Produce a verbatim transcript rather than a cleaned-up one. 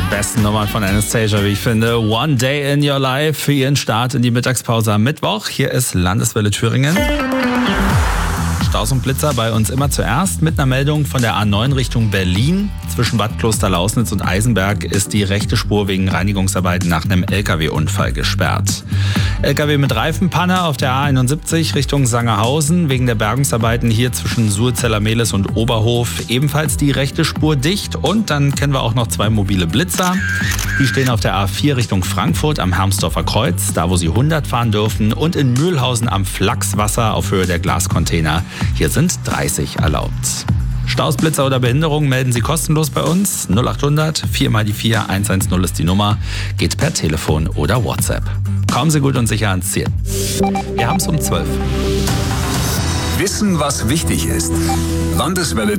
Besten Nummern von Anastasia, wie ich finde. One Day in Your Life für ihren Start in die Mittagspause am Mittwoch. Hier ist Landeswelle Thüringen. Staus und Blitzer bei uns immer zuerst mit einer Meldung von der A neun Richtung Berlin. Zwischen Bad Klosterlausnitz und Eisenberg ist die rechte Spur wegen Reinigungsarbeiten nach einem L K W-Unfall gesperrt. L K W mit Reifenpanne auf der A einundsiebzig Richtung Sangerhausen. Wegen der Bergungsarbeiten hier zwischen Suhrzeller-Mehlis und Oberhof ebenfalls die rechte Spur dicht. Und dann kennen wir auch noch zwei mobile Blitzer. Die stehen auf der A vier Richtung Frankfurt am Hermsdorfer Kreuz, da wo sie hundert fahren dürfen. Und in Mühlhausen am Flachswasser auf Höhe der Glascontainer. Hier sind dreißig erlaubt. Staus, Blitzer oder Behinderung melden Sie kostenlos bei uns. null achthundert vier mal die vier eins eins null ist die Nummer. Geht per Telefon oder WhatsApp. Kommen Sie gut und sicher ans Ziel. Wir haben es um zwölf. Wissen, was wichtig ist. Landeswelle